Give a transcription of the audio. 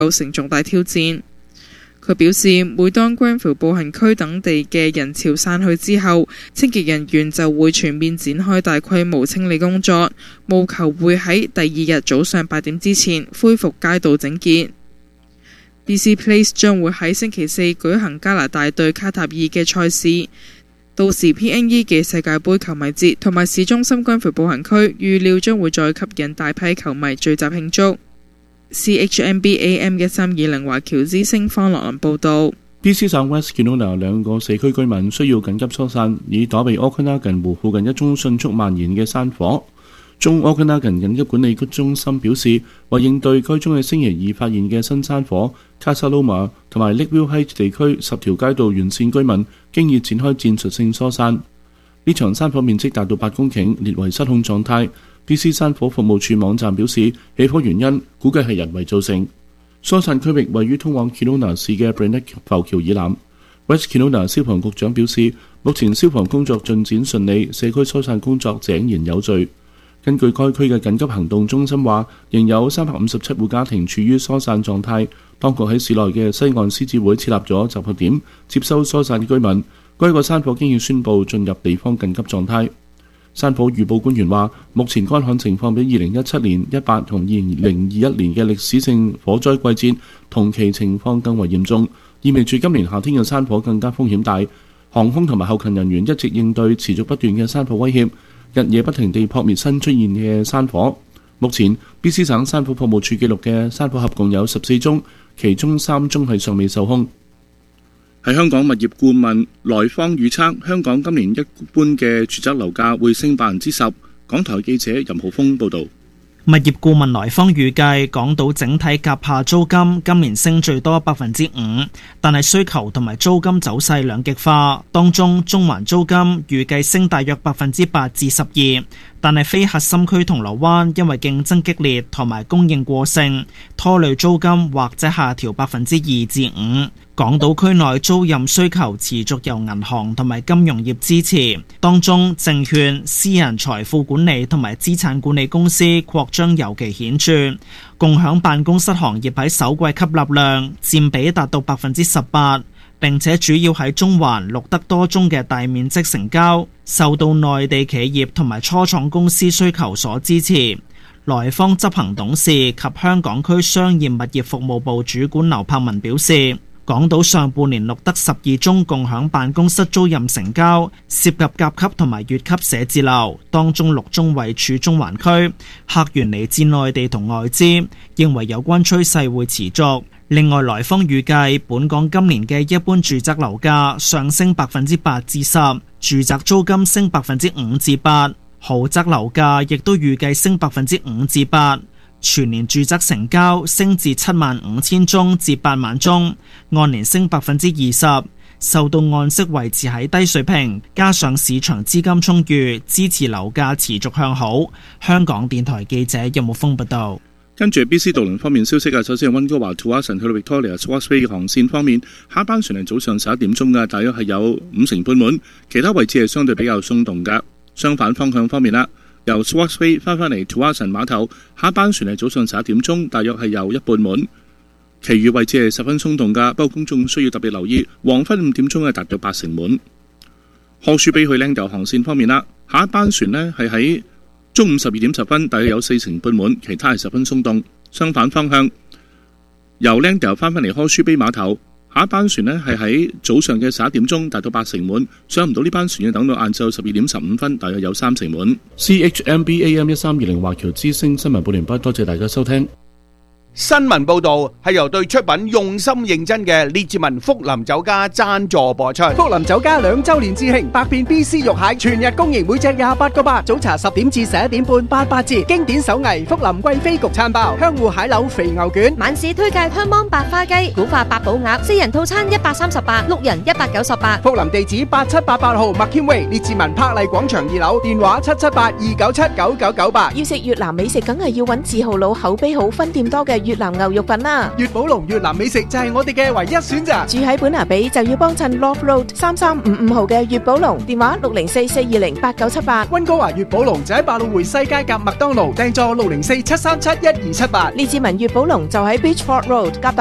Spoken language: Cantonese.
構成重大挑戰。佢表示，每當 Grenfell 步行區等地嘅人潮散去之後，清潔人員就會全面展開大規模清理工作，務求會喺第二日早上8點之前恢復街道整潔。BC Place 將會喺星期四舉行加拿大對卡塔爾嘅賽事，到時 PNE 嘅世界盃球迷節同埋市中心 Grenfell 步行區預料將會再吸引大批球迷聚集慶祝。CHMB AM 1320華僑之聲方樂林報導。 BC 省 West Kelowna 兩個社區居民需要緊急疏散，以躲避 Okanagan 湖附近一宗迅速蔓延嘅山火。中 Okanagan 緊急管理局中心表示，為應對該宗喺星期二發現嘅新山火， Casaloma 同埋 Lakeville Heights 地區10條街道沿線居民經已展開戰術性疏散。呢場山火面積達到8公頃，列為失控狀態。BC 山火服務處網站表示，起火原因估計係人為造成。疏散區域位於通往 Kelowna 市嘅 Burnett 浮橋以南。West Kelowna 消防局長表示，目前消防工作進展順利，社區疏散工作井然有序。根據該區嘅緊急行動中心話，仍有357戶家庭處於疏散狀態。當局喺市內嘅西岸獅子會設立咗集合點，接收疏散居民。該個山火經已宣布進入地方緊急狀態。山火預報官員話，目前乾旱情況比2017年、18同2021年嘅歷史性火災季節同期情況更為嚴重，意味住今年夏天嘅山火更加風險大。航空同埋後勤人員一直應對持續不斷嘅山火威脅，日夜不停地撲滅新出現嘅山火。目前 BC 省山火服務處記錄嘅山火合共有14宗，其中3宗係尚未受控。喺香港物業顧問來方預測，香港今年一般嘅住宅樓價會升10%。港台記者任浩峰報導。 物業顧問來方預計，港島整體甲廈租金今年升最多5%，但係需求同埋租金走勢兩極化。當中中環租金預計升大約8%至12%，但係非核心區銅鑼灣因為競爭激烈同埋供應過剩，拖累租金或者下調2%至5%。港島區內租賃需求持續由銀行同埋金融業支持，當中證券、私人財富管理同埋資產管理公司擴張尤其顯著。共享辦公室行業喺首季吸納量佔比達到18%，並且主要喺中環錄得多宗嘅大面積成交，受到內地企業同埋初創公司需求所支持。來方執行董事及香港區商業物業服務部主管劉柏文表示，港島上半年錄得12宗共享辦公室租賃成交，涉及甲級同埋乙級寫字樓，當中6宗位處中環區，客源嚟自內地同外資，認為有關趨勢會持續。另外，來方預計本港今年嘅一般住宅樓價上升8%至10%，住宅租金升5%至8%，豪宅樓價亦都預計升5%至8%。全年住宅成交升至75000宗至8萬宗，按年升20%，受到按息維持喺低水平，加上市場資金充裕，支持樓價持續向好。香港電台記者任木峰報道。 跟住 BC 渡輪方面消息啊，首先係溫哥華 Tsawwassen 去到 Victoria Swansea 嘅航線方面，下一班船係早上11點鐘嘅，大約係有50%半滿，其他位置係相對比較鬆動嘅。相反方向方面啦，由 Swansea 翻返嚟 Tsawwassen 碼頭，下一班船係早上11點鐘，大約係有一半滿，其餘位置係十分鬆動㗎。不過公眾需要特別留意，黃昏5點鐘係達到80%滿。柯舒比去 Langdale 航線方面啦，下一班船呢係喺中午12點10分，大約有40%半滿，其他係十分鬆動。相反方向，由 Langdale 翻返嚟柯舒比碼頭，下一班船呢係喺早上嘅11點鐘，達到80%滿，上唔到呢班船要等到晏晝12點15分，大約有30%滿。CHMB AM 1320華僑之聲新聞報完畢，多謝大家收聽。 新聞報道係由對出品用心認真嘅列治文福林酒家贊助播出。 福林酒家2周年致慶，百變 BC 肉蟹全日供應，每隻28個8，早茶10點至11點半88折。經典手藝福林貴妃焗餐包，香芋蟹柳肥牛卷， 晚市推介香芒白花雞、古法八寶鴨，4人套餐138，六人198。 福林地址8788號麥堅威，列治文柏麗廣場2樓，電話778-297-9998。 要食越南美食，梗係要揾字號佬口碑好、分店多嘅越南牛肉粉啦。 粵寶龍越南美食就係我哋嘅唯一選擇。 住喺本拿比就要幫襯 Love Road 3355號嘅粵寶龍，電話604-420-8978。 溫哥華粵寶龍就喺百老匯西街夾麥當勞，訂座604-737-1278。 列治文粵寶龍就喺 Beachford Road 夾